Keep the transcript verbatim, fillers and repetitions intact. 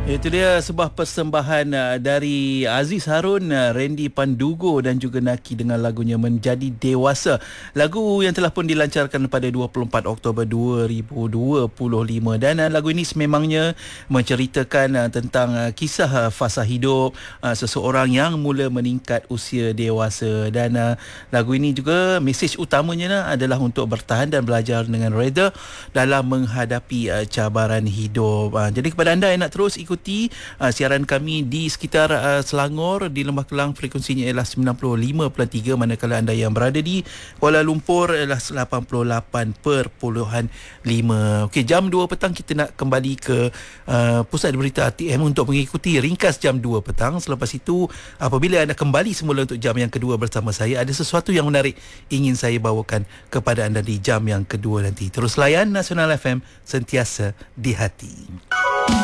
Itu dia sebuah persembahan uh, dari Aziz Harun, uh, Randy Pandugo dan juga Naki dengan lagunya Menjadi Dewasa. Lagu yang telah pun dilancarkan pada dua puluh empat Oktober dua ribu dua puluh lima dan uh, lagu ini sememangnya menceritakan uh, tentang uh, kisah uh, fasa hidup uh, seseorang yang mula meningkat usia dewasa dan uh, lagu ini juga mesej utamanya uh, adalah untuk bertahan dan belajar dengan reda dalam menghadapi uh, cabaran hidup. Uh, jadi kepada anda yang nak terus ikuti Uh, siaran kami di sekitar uh, Selangor, di Lembah Kelang frekuensinya ialah sembilan puluh lima perpuluhan tiga, manakala anda yang berada di Kuala Lumpur ialah lapan puluh lapan perpuluhan lima. Okey, jam dua petang kita nak kembali ke uh, pusat berita R T M untuk mengikuti ringkas jam dua petang. Selepas itu apabila anda kembali semula untuk jam yang kedua bersama saya, ada sesuatu yang menarik ingin saya bawakan kepada anda di jam yang kedua nanti. Terus layan Nasional F M, sentiasa di hati.